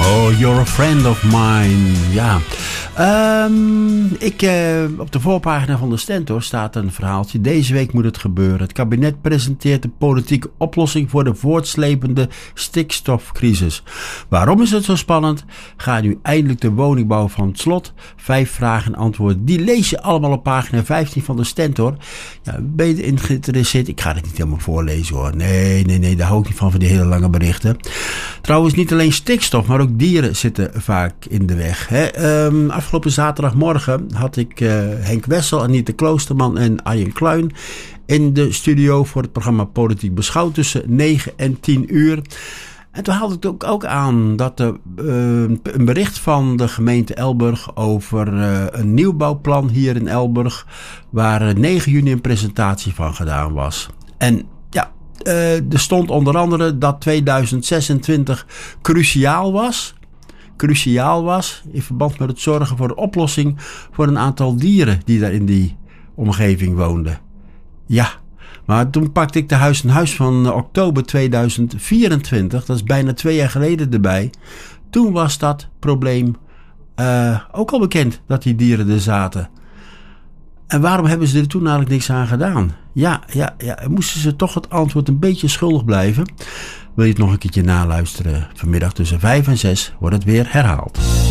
Oh, You're a Friend of Mine. Ja. Op de voorpagina van de Stentor staat een verhaaltje. Deze week moet het gebeuren. Het kabinet presenteert de politieke oplossing voor de voortslepende stikstofcrisis. Waarom is het zo spannend? Ga nu eindelijk de woningbouw van het slot. 5 vragen en antwoorden. Die lees je allemaal op pagina 15 van de Stentor. Ja, ben je geïnteresseerd? Ik ga het niet helemaal voorlezen hoor. Nee, daar hou ik niet van die hele lange berichten. Trouwens, niet alleen stikstof, maar ook dieren zitten vaak in de weg. Afgelopen zaterdagmorgen had ik Henk Wessel, Anita Kloosterman en Arjen Kluin in de studio voor het programma Politiek Beschouwd tussen 9 en 10 uur. En toen haalde ik ook aan dat er een bericht van de gemeente Elburg over een nieuwbouwplan hier in Elburg, waar 9 juni een presentatie van gedaan was. En ja, er stond onder andere dat 2026 cruciaal was in verband met het zorgen voor de oplossing voor een aantal dieren die daar in die omgeving woonden. Ja, maar toen pakte ik de huis en huis van oktober 2024, dat is bijna 2 jaar geleden erbij. Toen was dat probleem ook al bekend dat die dieren er zaten. En waarom hebben ze er toen eigenlijk niks aan gedaan? Ja, moesten ze toch het antwoord een beetje schuldig blijven? Wil je het nog een keertje naluisteren? Vanmiddag tussen 5 en 6 wordt het weer herhaald.